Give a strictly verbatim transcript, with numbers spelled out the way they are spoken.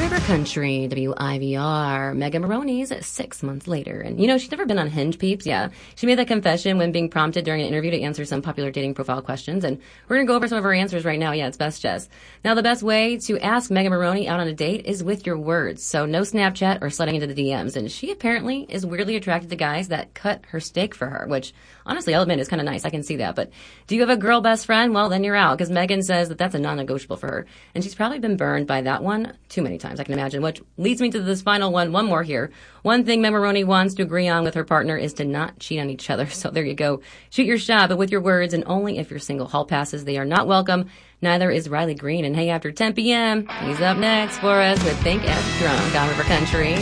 River Country, W I V R, Megan Maroney's six months later. And, you know, she's never been on Hinge, peeps. Yeah. She made that confession when being prompted during an interview to answer some popular dating profile questions. And we're going to go over some of her answers right now. Yeah, it's best, Jess. Now, the best way to ask Megan Maroney out on a date is with your words. So no Snapchat or sliding into the D Ms. And she apparently is weirdly attracted to guys that cut her steak for her, which honestly, I'll admit is kind of nice. I can see that. But do you have a girl best friend? Well, then you're out, because Megan says that that's a non-negotiable for her. And she's probably been burned by that one too many times, I can imagine, which leads me to this final one. One more here. One thing Megan Maroney wants to agree on with her partner is to not cheat on each other. So there you go. Shoot your shot, but with your words, and only if you're single. Hall passes, they are not welcome. Neither is Riley Green. And hey, after ten p.m., he's up next for us with Think As Drunk on River Country.